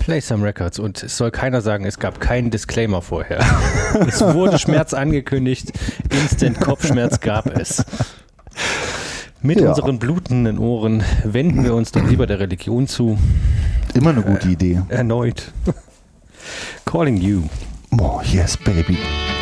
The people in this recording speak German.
Play Some Records. Und es soll keiner sagen, es gab keinen Disclaimer vorher. Es wurde Schmerz angekündigt, Instant Kopfschmerz gab es. Mit unseren blutenden Ohren wenden wir uns doch lieber der Religion zu. Immer eine gute Idee. Erneut. Calling you. Oh, yes, baby.